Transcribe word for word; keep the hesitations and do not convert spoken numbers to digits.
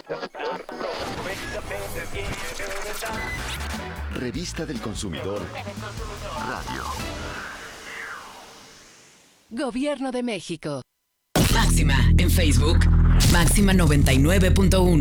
Revista del Consumidor Radio. Gobierno de México. Máxima en Facebook. Máxima noventa y nueve punto uno.